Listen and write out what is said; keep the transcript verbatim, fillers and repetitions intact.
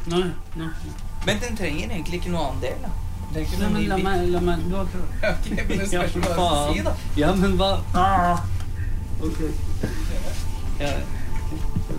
Nei, nei. Men den trenger egentlig ikke noe annen del, da. Den trenger ikke Nei, noe men ny la bit. meg, la meg, du har prøvd. Ok, men det spørs hva jeg skal si, da. Ja, men hva? Ah. Ok. Ja,